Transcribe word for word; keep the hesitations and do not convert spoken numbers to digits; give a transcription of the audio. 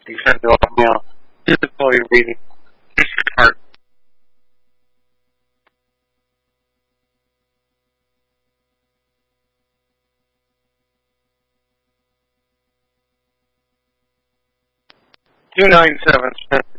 You sent it off now. Difficulty reading. Discard. Two nine seven.